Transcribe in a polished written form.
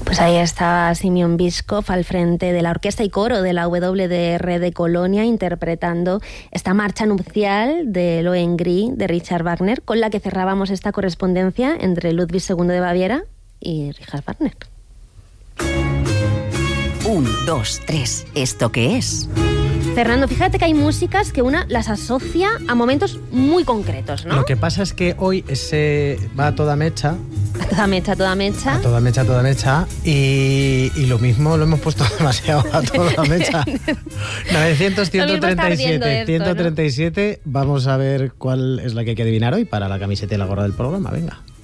Pues ahí estaba Simeon Biskov al frente de la orquesta y coro de la WDR de Colonia interpretando esta marcha nupcial de Lohengrin de Richard Wagner, con la que cerrábamos esta correspondencia entre Ludwig II de Baviera y Richard Wagner. 1, 2, 3. ¿Esto qué es? Fernando, fíjate que hay músicas que una las asocia a momentos muy concretos, ¿no? Lo que pasa es que hoy va a toda mecha. A toda mecha. A toda mecha. Y lo mismo lo hemos puesto demasiado a toda mecha. 900, 137, 137. ¿No? Vamos a ver cuál es la que hay que adivinar hoy para la camiseta y la gorra del programa. Venga.